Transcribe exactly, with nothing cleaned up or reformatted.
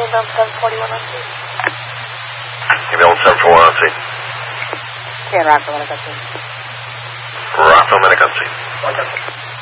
inbound seven forty-one on scene. Inbound seven forty-one on scene. Yeah, Rockville, Medical scene. Rockville, Medical scene.